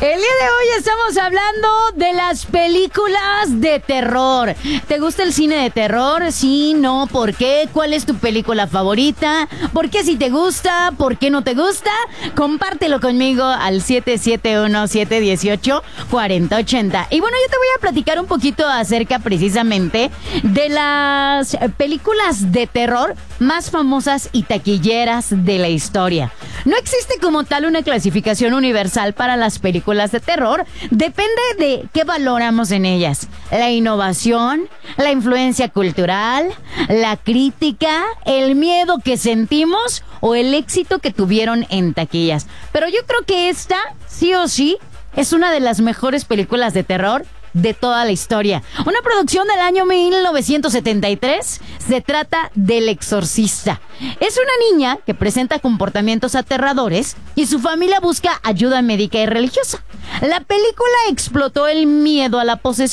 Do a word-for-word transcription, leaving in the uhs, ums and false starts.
El día de hoy estamos hablando de las películas de terror. ¿Te gusta el cine de terror? Sí, no, ¿por qué? ¿Cuál es tu película favorita? ¿Por qué si te gusta? ¿Por qué no te gusta? Compártelo conmigo al siete siete uno, siete uno ocho, cuatro cero ocho cero. Y bueno, yo te voy a platicar un poquito acerca precisamente de las películas de terror más famosas y taquilleras de la historia. No existe como tal una clasificación universal para las películas de terror. Depende de qué valoramos en ellas. La innovación, la influencia cultural, la crítica, el miedo que sentimos o el éxito que tuvieron en taquillas. Pero yo creo que esta, sí o sí, es una de las mejores películas de terror de toda la historia. Una producción del año mil novecientos setenta y tres. Se trata del Exorcista. Es una niña que presenta comportamientos aterradores y su familia busca ayuda médica y religiosa. La película explotó el miedo a la posesión